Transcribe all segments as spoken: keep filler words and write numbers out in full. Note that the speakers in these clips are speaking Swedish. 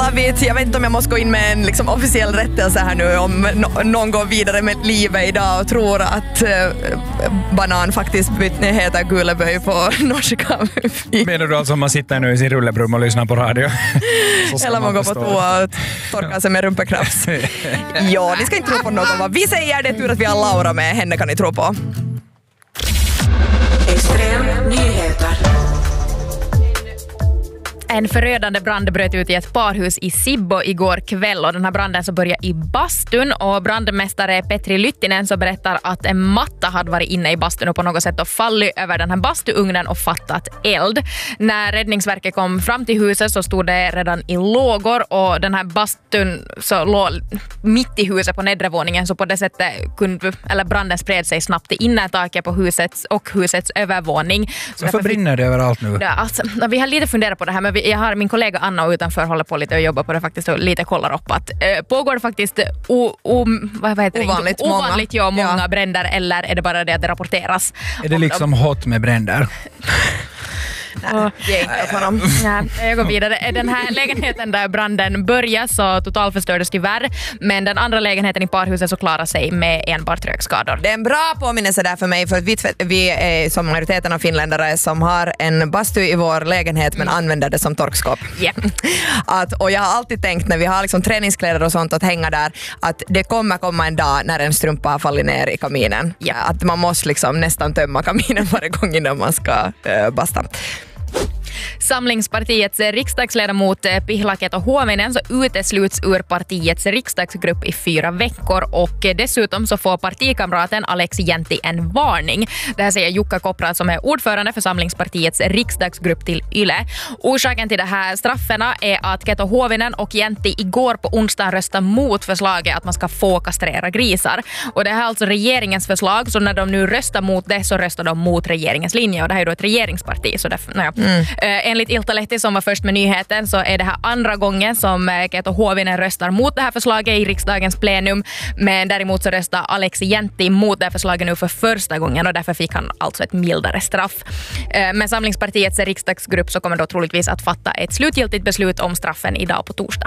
David, jag vet inte om jag måste gå in med en liksom, officiell rättelse här nu om no- någon går vidare med livet idag och tror att eh, banan faktiskt heter guleböj på norska. Menar du alltså om man sitter nu i sin rullebrum och lyssnar på radio? Eller man går på toa och torkar sig med rumpekrafts. Ja, ni ska inte tro på någon. Va? Vi säger det tur att vi har Laura med. Henne kan ni tro på. Extrem nyheter. En förödande brand bröt ut i ett parhus i Sibbo igår kväll och den här branden så började i bastun och brandmästare Petri Lyttinen så berättar att en matta hade varit inne i bastun och på något sätt och fallit över den här bastuugnen och fattat eld. När räddningsverket kom fram till huset så stod det redan i lågor och den här bastun så låg mitt i huset på nedre våningen så på det sättet kunde, eller branden spred sig snabbt till innertaket på huset och husets övervåning. Så varför brinner det överallt nu? Ja, alltså, vi har lite funderat på det här men vi jag har min kollega Anna utanför håller på lite och jobbar på det faktiskt och lite kollar upp att äh, pågår det faktiskt o, o, vad heter ovanligt, det? ovanligt många, ja, många ja. bränder eller är det bara det att det rapporteras? Är det liksom hot med bränder? Nej, Nej, jag går vidare. Den här lägenheten där branden började så totalförstördes tyvärr men den andra lägenheten i parhuset så klarar sig med enbart rökskador. Det är en bra påminnelse där för mig för att vi, vi är som majoriteten av finländare som har en bastu i vår lägenhet men använder det som torkskåp. Yep. Att, och jag har alltid tänkt när vi har liksom träningskläder och sånt att hänga där att det kommer komma en dag när en strumpa har fallit ner i kaminen. Yep. Att man måste liksom nästan tömma kaminen varje gång innan man ska äh, basta. Samlingspartiets riksdagsledamot Pihla Keto-Huovinen så utesluts ur partiets riksdagsgrupp i fyra veckor och dessutom så får partikamraten Alex Jäntti en varning. Det här säger Jukka Kopra som är ordförande för Samlingspartiets riksdagsgrupp till Yle. Orsaken till det här strafferna är att Keto-Huovinen och Jäntti igår på onsdag röstade mot förslaget att man ska få kastrera grisar. Och det här är alltså regeringens förslag så när de nu röstar mot det så röstar de mot regeringens linje och det här är då ett regeringsparti så därför, naja. Mm. Enligt Iltalehti som var först med nyheten så är det här andra gången som Keto-Huovinen röstar mot det här förslaget i riksdagens plenum men däremot så röstar Alex Jäntti mot det här förslaget nu för första gången och därför fick han alltså ett mildare straff. Men Samlingspartiets riksdagsgrupp så kommer då troligtvis att fatta ett slutgiltigt beslut om straffen idag på torsdag.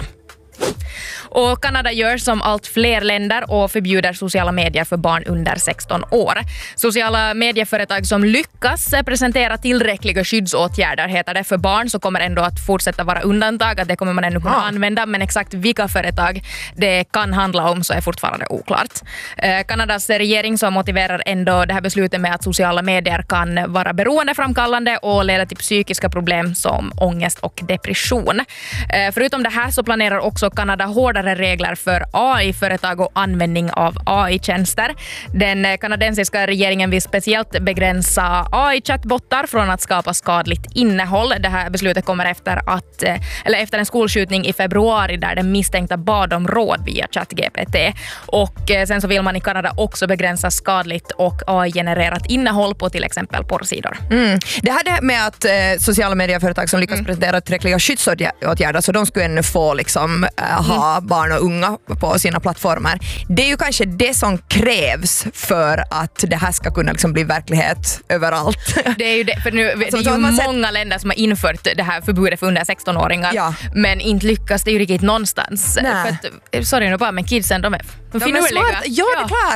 Och Kanada gör som allt fler länder och förbjuder sociala medier för barn under sexton år. Sociala medieföretag som lyckas presentera tillräckliga skyddsåtgärder heter det för barn så kommer ändå att fortsätta vara undantag att det kommer man ändå kunna ah. använda men exakt vilka företag det kan handla om så är fortfarande oklart. Eh, Kanadas regering så motiverar ändå det här beslutet med att sociala medier kan vara beroendeframkallande och leda till psykiska problem som ångest och depression. Eh, förutom det här så planerar också Kanada hårdare regler för A I-företag och användning av A I-tjänster. Den kanadensiska regeringen vill speciellt begränsa A I-chattbottar från att skapa skadligt innehåll. Det här beslutet kommer efter, att, eller efter en skolskjutning i februari där den misstänkta bad om råd via ChatGPT. Och sen så vill man i Kanada också begränsa skadligt och A I-genererat innehåll på till exempel porrsidor. Mm. Det här med att eh, sociala medieföretag som lyckas mm. presentera tillräckliga skyddsåtgärder så de skulle ännu få liksom, äh, ha mm. barn och unga på sina plattformar. Det är ju kanske det som krävs för att det här ska kunna liksom bli verklighet överallt. Det är ju, det, för nu, alltså, det är ju många sett... länder som har infört det här förbudet för under sexton-åringar ja. men inte lyckas det ju riktigt någonstans. För att, sorry nu bara, men kidsen de är, de de är smart. Ja, det är klart.